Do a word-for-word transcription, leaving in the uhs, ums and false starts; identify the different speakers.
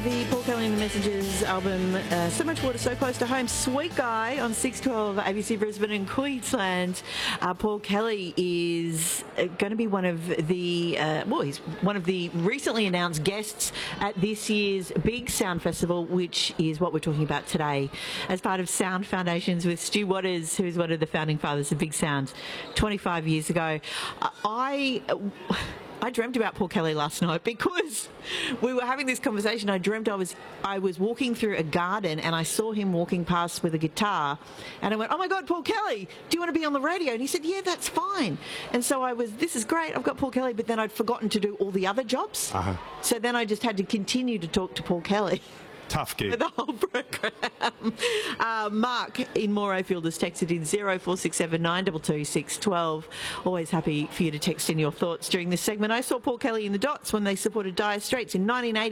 Speaker 1: the Paul Kelly and the Messengers album, uh, So Much Water, So Close to Home. Sweet Guy on six twelve A B C Brisbane and Queensland. Uh, Paul Kelly is going to be one of the, uh, well, he's one of the recently announced guests at this year's Big Sound Festival, which is what we're talking about today, as part of Sound Foundations with Stu Waters, who's one of the founding fathers of Big Sound twenty-five years ago. I... I dreamt about Paul Kelly last night because we were having this conversation. I dreamt I was I was walking through a garden and I saw him walking past with a guitar, and I went, "Oh my God, Paul Kelly, do you want to be on the radio?" And he said, "Yeah, that's fine." And so I was, "This is great, I've got Paul Kelly," but then I'd forgotten to do all the other jobs.
Speaker 2: Uh-huh.
Speaker 1: So then I just had to continue to talk to Paul Kelly.
Speaker 2: Tough gig.
Speaker 1: The whole program. Uh, Mark in Morayfield has texted in zero four six seven nine two two six one two. Always happy for you to text in your thoughts during this segment. I saw Paul Kelly in the Dots when they supported Dire Straits in nineteen eighty.